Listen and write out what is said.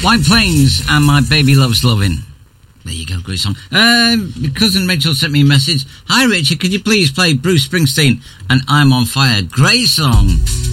White Plains and My Baby Loves Loving. There you go, great song. My cousin Rachel sent me a message. Hi Richard, could you please play Bruce Springsteen and I'm on Fire? Great song.